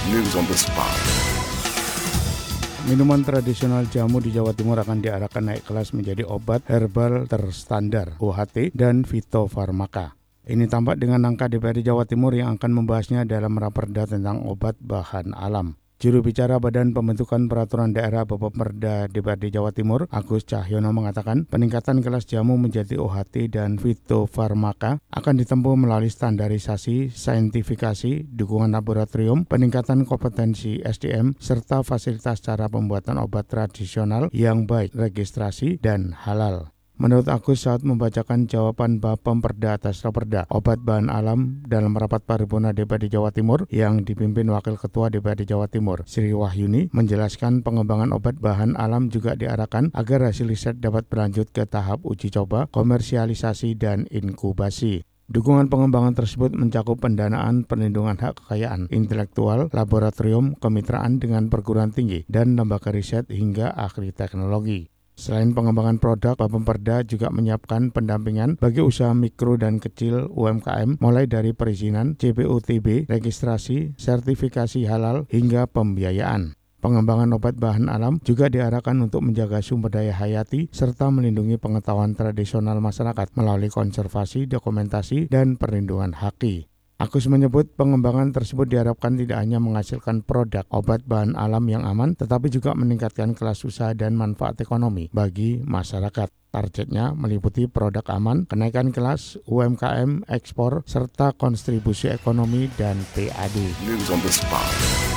News on the spot. Minuman tradisional jamu di Jawa Timur akan diarahkan naik kelas menjadi obat herbal terstandar (OHT) dan fitofarmaka. Ini tampak dengan angka DPRD Jawa Timur yang akan membahasnya dalam raperda tentang obat bahan alam. Juru bicara Badan Pembentukan Peraturan Daerah Bapepmerda DPRD Jawa Timur, Agus Cahyono mengatakan peningkatan kelas jamu menjadi OHT dan fitofarmaka akan ditempuh melalui standarisasi, saintifikasi, dukungan laboratorium, peningkatan kompetensi SDM, serta fasilitas cara pembuatan obat tradisional yang baik, registrasi, dan halal. Menurut Agus saat membacakan jawaban Bapemperda atas raperda obat bahan alam dalam rapat paripurna DPRD Jawa Timur yang dipimpin Wakil Ketua DPRD Jawa Timur, Sri Wahyuni, menjelaskan pengembangan obat bahan alam juga diarahkan agar hasil riset dapat berlanjut ke tahap uji coba, komersialisasi, dan inkubasi. Dukungan pengembangan tersebut mencakup pendanaan perlindungan hak kekayaan intelektual, laboratorium, kemitraan dengan perguruan tinggi, dan lembaga riset hingga ahli teknologi. Selain pengembangan produk, Bapemperda juga menyiapkan pendampingan bagi usaha mikro dan kecil UMKM mulai dari perizinan, CPOTB, registrasi, sertifikasi halal, hingga pembiayaan. Pengembangan obat bahan alam juga diarahkan untuk menjaga sumber daya hayati serta melindungi pengetahuan tradisional masyarakat melalui konservasi, dokumentasi, dan perlindungan haki. Agus menyebut pengembangan tersebut diharapkan tidak hanya menghasilkan produk obat bahan alam yang aman, tetapi juga meningkatkan kelas usaha dan manfaat ekonomi bagi masyarakat. Targetnya meliputi produk aman, kenaikan kelas, UMKM, ekspor, serta kontribusi ekonomi dan PAD. News on the spot.